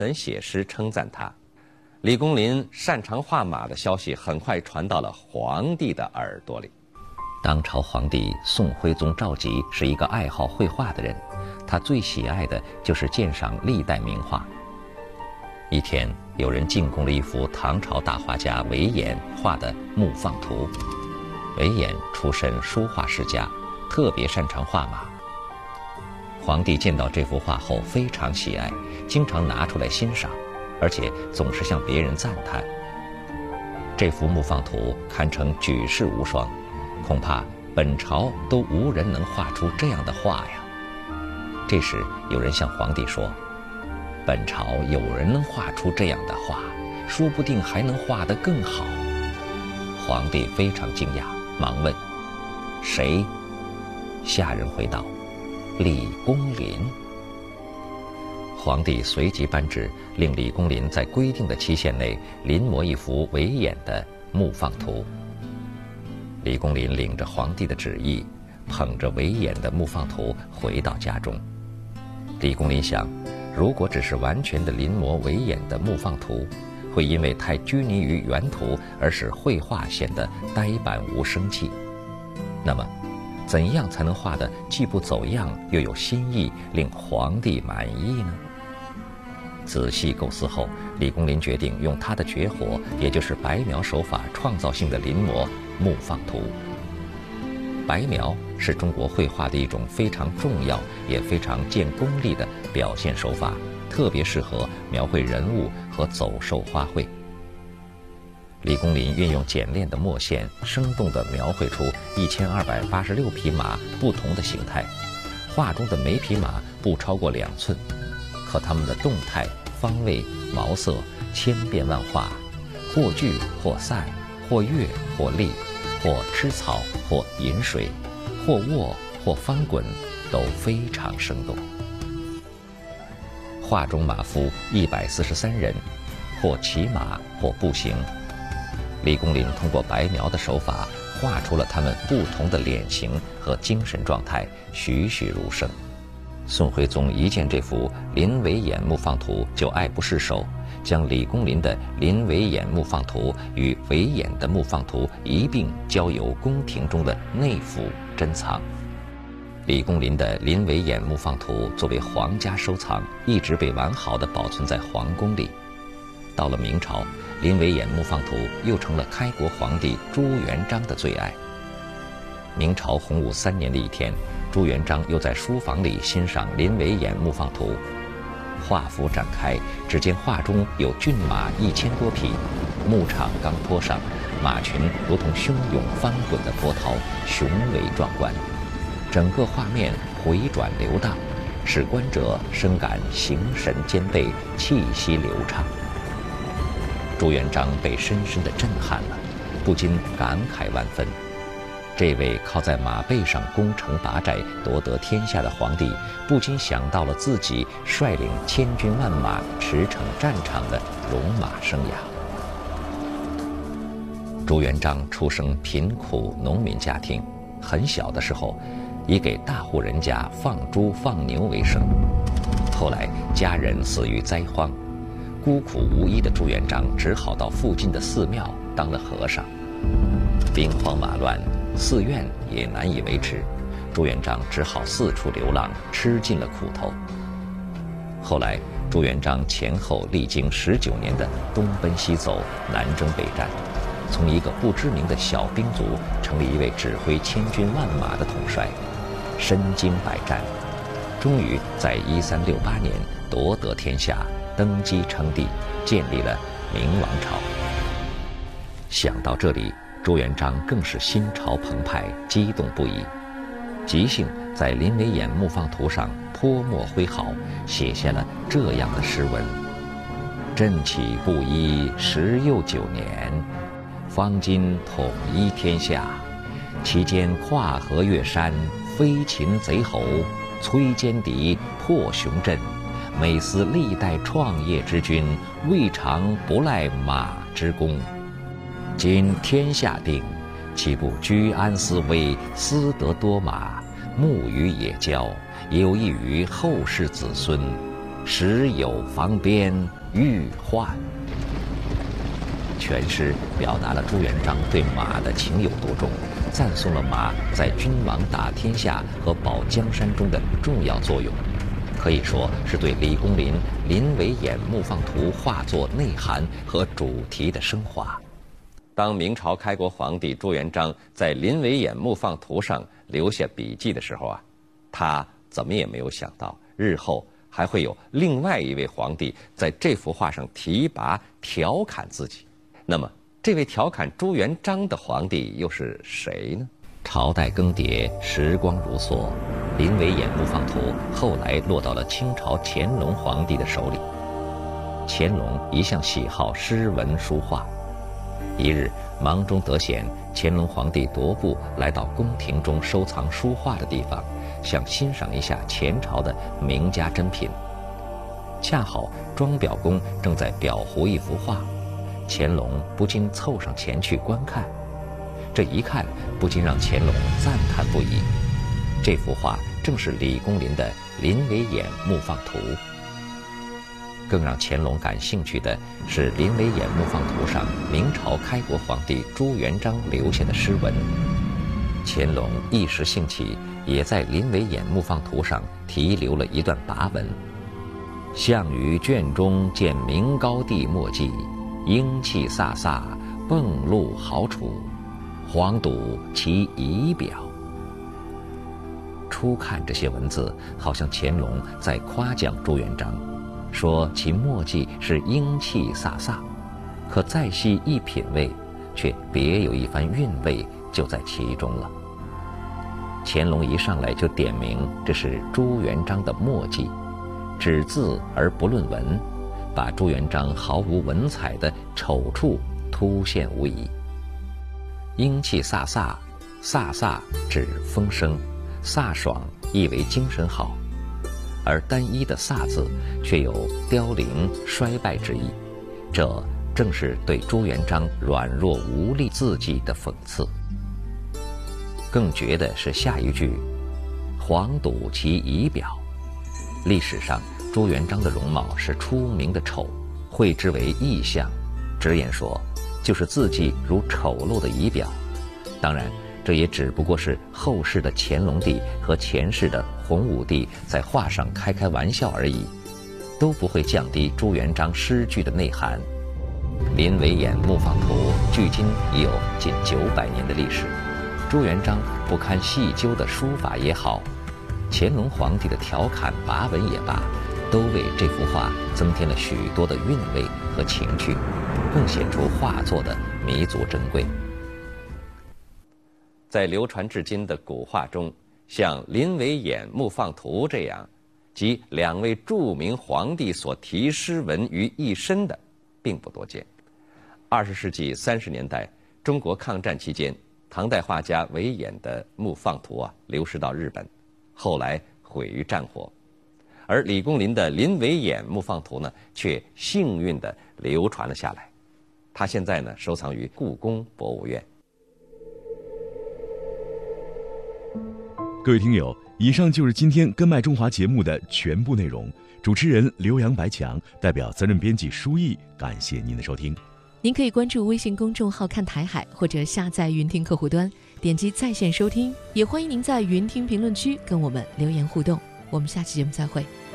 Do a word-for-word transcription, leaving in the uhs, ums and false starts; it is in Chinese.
人写诗称赞他。李公麟擅长画马的消息很快传到了皇帝的耳朵里。 当朝皇帝宋徽宗赵佶是一个爱好绘画的人，他最喜爱的就是鉴赏历代名画。一天，有人进贡了一幅唐朝大画家韦衍画的《牧放图》。韦衍出身书画世家，特别擅长画马。皇帝见到这幅画后非常喜爱，经常拿出来欣赏，而且总是向别人赞叹。这幅《牧放图》堪称举世无双，恐怕本朝都无人能画出这样的画呀。这时有人向皇帝说，本朝有人能画出这样的画，说不定还能画得更好。皇帝非常惊讶，忙问谁？下人回道，李公麟。皇帝随即颁旨，令李公麟在规定的期限内临摹一幅韦衍的《牧放图》。李公麟领着皇帝的旨意，捧着韦衍的《牧放图》回到家中。李公麟想，如果只是完全的临摹韦衍的《牧放图》，会因为太拘泥于原图而使绘画显得呆板无生气。那么，怎样才能画得既不走样又有新意，令皇帝满意呢？仔细构思后，李公麟决定用他的绝活，也就是白描手法，创造性的临摹《牧放图》。白描是中国绘画的一种非常重要也非常见功力的表现手法，特别适合描绘人物和走兽花卉。李公麟运用简练的墨线，生动地描绘出一千二百八十六匹马不同的形态。画中的每匹马不超过两寸，可它们的动态、方位、毛色千变万化，或聚或散，或跃或立，或吃草或饮水，或卧或翻滚，都非常生动。画中马夫一百四十三人，或骑马或步行。李公麟通过白描的手法，画出了他们不同的脸型和精神状态，栩栩如生。宋徽宗一见这幅临韦衍牧放图就爱不释手，将李公麟的临韦衍牧放图与韦衍的牧放图一并交由宫廷中的内府珍藏。李公麟的临韦衍牧放图作为皇家收藏，一直被完好地保存在皇宫里。到了明朝，临韦衍牧放图又成了开国皇帝朱元璋的最爱。明朝洪武三年的一天，朱元璋又在书房里欣赏临韦衍牧放图。画幅展开，只见画中有骏马一千多匹，牧场刚坡上，马群如同汹涌翻滚的波涛，雄伟壮观。整个画面回转流荡，使观者深感形神兼备，气息流畅。朱元璋被深深地震撼了，不禁感慨万分。这位靠在马背上攻城拔寨夺得天下的皇帝，不禁想到了自己率领千军万马驰骋战场的戎马生涯。朱元璋出生贫苦农民家庭，很小的时候以给大户人家放猪放牛为生。后来家人死于灾荒，孤苦无依的朱元璋只好到附近的寺庙当了和尚。兵荒马乱，寺院也难以维持，朱元璋只好四处流浪，吃尽了苦头。后来朱元璋前后历经十九年的东奔西走，南征北战，从一个不知名的小兵卒成了一位指挥千军万马的统帅，身经百战，终于在一三六八年夺得天下，登基称帝，建立了明王朝。想到这里，朱元璋更是心潮澎湃，激动不已，即兴在临韦衍牧放图上泼墨挥毫，写下了这样的诗文：朕起布衣十又九年，方今统一天下，其间跨河越山，飞禽贼猴，摧奸敌，破雄阵，每思历代创业之君，未尝不赖马之功。今天下定，岂不居安思危，私得多马，牧于野郊，有益于后世子孙， 时有防边欲患。全诗表达了朱元璋对马的情有多重，赞颂了马在君王打天下和保江山中的重要作用，可以说是对李公麟《临危演木放图》画作内涵和主题的升华。 当明朝开国皇帝朱元璋在《临危演木放图》上留下笔记的时候啊，他怎么也没有想到，日后还会有另外一位皇帝在这幅画上提拔调侃自己。那么，这位调侃朱元璋的皇帝又是谁呢？ 朝代更迭，时光如梭，《临危演木放图》后来落到了清朝乾隆皇帝的手里。乾隆一向喜好诗文书画。一日忙中得闲，乾隆皇帝踱步来到宫廷中收藏书画的地方，想欣赏一下前朝的名家珍品。恰好庄表公正在裱糊一幅画，乾隆不禁凑上前去观看。这一看，不禁让乾隆赞叹不已。这幅画正是李公麟的《临危演木放图》。更让乾隆感兴趣的是《临危演木放图》上明朝开国皇帝朱元璋留下的诗文。乾隆一时兴起，也在《临危演木放图》上题留了一段跋文：项羽卷中见明高帝墨迹，英气飒飒，迸露豪楚，皇睹其仪表。初看这些文字，好像乾隆在夸奖朱元璋，说其墨迹是英气飒飒，可再细一品味，却别有一番韵味就在其中了。乾隆一上来就点明这是朱元璋的墨迹，只字而不论文，把朱元璋毫无文采的丑处凸显无疑。英气飒飒，飒飒指风声，飒爽意为精神好，而单一的飒字却有凋零衰败之意，这正是对朱元璋软弱无力字迹的讽刺。更绝的是下一句：皇睹其仪表。历史上朱元璋的容貌是出名的丑，绘之为异象，直言说就是字迹如丑陋的仪表。当然这也只不过是后世的乾隆帝和前世的洪武帝在画上开开玩笑而已，都不会降低朱元璋诗句的内涵。《临危演木放图》距今已有近九百年的历史，朱元璋不堪细究的书法也好，乾隆皇帝的调侃跋文也罢，都为这幅画增添了许多的韵味和情趣，更显出画作的弥足珍贵。 在流传至今的古画中，像《临危演木放图》这样集两位著名皇帝所题诗文于一身的并不多见。二十世纪三十年代，中国抗战期间，唐代画家韦演的木放图啊流失到日本，后来毁于战火。而李公麟的《临危演木放图》呢，却幸运地流传了下来。它现在呢收藏于故宫博物院。 各位听友，以上就是今天《根脉中华》节目的全部内容。主持人刘洋、白强代表责任编辑舒毅，感谢您的收听。 您可以关注微信公众号看台海，或者下载云听客户端，点击在线收听。也欢迎您在云听评论区跟我们留言互动。我们下期节目再会。